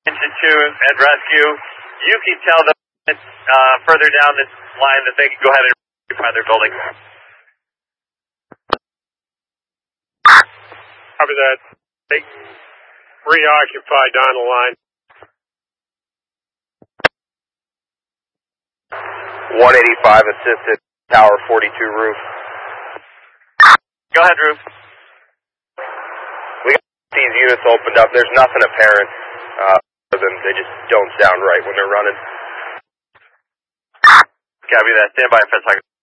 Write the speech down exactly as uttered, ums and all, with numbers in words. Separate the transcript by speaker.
Speaker 1: attention to and rescue. You can tell them uh, further down this line that they can go ahead and occupy their building.
Speaker 2: Copy that. They reoccupied down the line.
Speaker 3: one eighty-five assisted, tower forty-two roof.
Speaker 1: Go ahead, roof.
Speaker 3: We got these units opened up. There's nothing apparent. Uh, other than they just don't sound right when they're running.
Speaker 1: Copy that. Stand by for a second.